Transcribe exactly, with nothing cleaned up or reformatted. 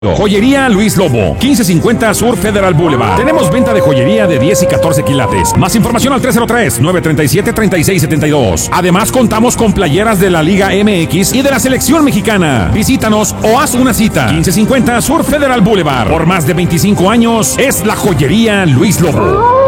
Joyería Luis Lobo, quince cincuenta Sur Federal Boulevard. Tenemos venta de joyería de diez y catorce quilates. Más información al tres cero tres, nueve tres siete, tres seis siete dos. Además, contamos con playeras de la Liga M X y de la Selección Mexicana. Visítanos o haz una cita. quince cincuenta Sur Federal Boulevard. Por más de veinticinco años, es la Joyería Luis Lobo.